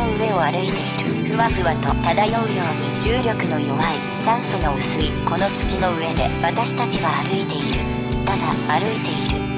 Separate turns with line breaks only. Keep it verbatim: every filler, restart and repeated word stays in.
上を歩いている。ふわふわと漂うように重力の弱い、酸素の薄いこの月の上で私たちは歩いている。ただ歩いている。